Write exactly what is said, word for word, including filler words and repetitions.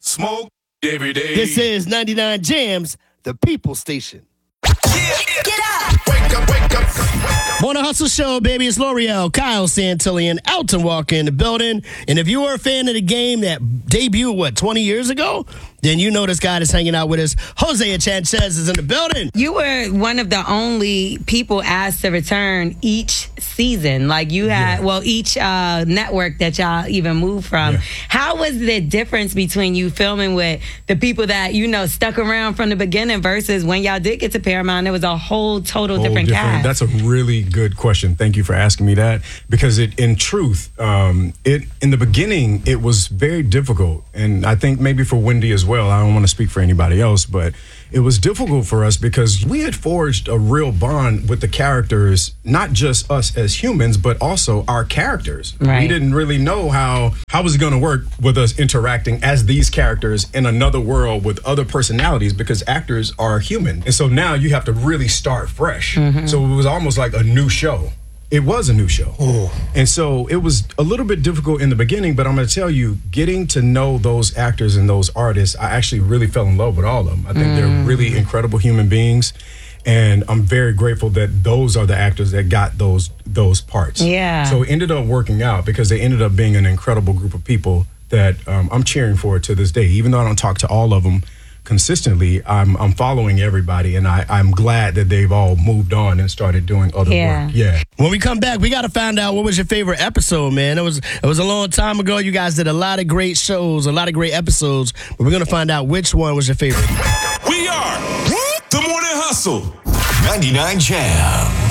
smoke every day. This is ninety-nine Jams, the People Station. Yeah. Get up. Wake up, wake up. Morning Hustle Show, baby. It's L'Oreal, Kyle Santillan, Elton Walker in the building. And if you were a fan of the game that debuted, what, twenty years ago? Then you know this guy that's hanging out with us. Jose Sanchez is in the building. You were one of the only people asked to return each season. Like you had, yeah. well, each uh, network that y'all even moved from. Yeah. How was the difference between you filming with the people that, you know, stuck around from the beginning versus when y'all did get to Paramount, it was a whole total whole different, different cast? That's a really good question. Thank you for asking me that. Because it, in truth, um, it in the beginning, it was very difficult. And I think maybe for Wendy as well. Well, I don't want to speak for anybody else, but it was difficult for us because we had forged a real bond with the characters, not just us as humans, but also our characters. Right. We didn't really know how how was it going to work with us interacting as these characters in another world with other personalities, because actors are human. And so now you have to really start fresh. Mm-hmm. So it was almost like a new show. It was a new show. Oh. And so it was a little bit difficult in the beginning, but I'm going to tell you, getting to know those actors and those artists, I actually really fell in love with all of them. I think mm. they're really incredible human beings. And I'm very grateful that those are the actors that got those those parts. Yeah. So it ended up working out because they ended up being an incredible group of people that um, I'm cheering for to this day. Even though I don't talk to all of them consistently, I'm I'm following everybody, and I, I'm glad that they've all moved on and started doing other yeah. work. Yeah. When we come back, we got to find out what was your favorite episode, man. It was it was a long time ago. You guys did a lot of great shows, a lot of great episodes, but we're going to find out which one was your favorite. We are The Morning Hustle. ninety-nine Jam.